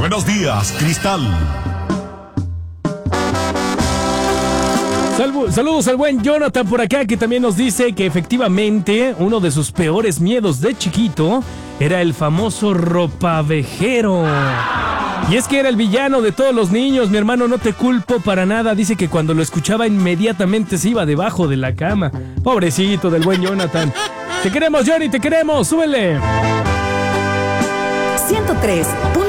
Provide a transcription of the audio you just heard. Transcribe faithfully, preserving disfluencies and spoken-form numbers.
Buenos días, Cristal. Salvo, saludos al buen Jonathan por acá, que también nos dice que efectivamente uno de sus peores miedos de chiquito era el famoso ropavejero. Y es que era el villano de todos los niños, mi hermano, no te culpo para nada. Dice que cuando lo escuchaba inmediatamente se iba debajo de la cama. Pobrecito del buen Jonathan. Te queremos, Johnny, te queremos, súbele. ciento tres punto